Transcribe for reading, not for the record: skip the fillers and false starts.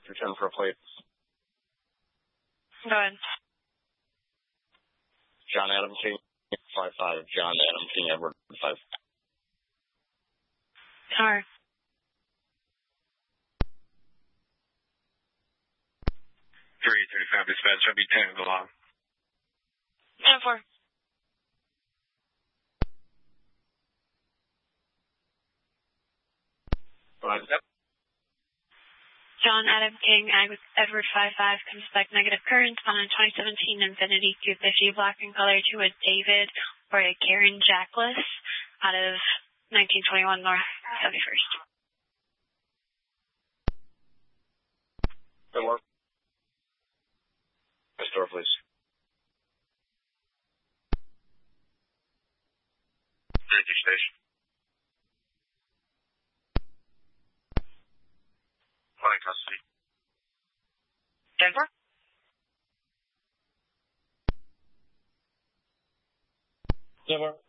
Return for a plate. Go ahead. John Adam King, 5-5. John Adam King Edward, 5. Car. 335 dispatch, I'll be 10 go long. 10-4. Yep. John Adam King, Edward 5-5, comes back negative current on a 2017 Infiniti 250 black in color to a David or a Karen Jackless out of 1921 North 71st. Good work. Store, please. Thank you, station. Fine, custody. 10-4. Good work.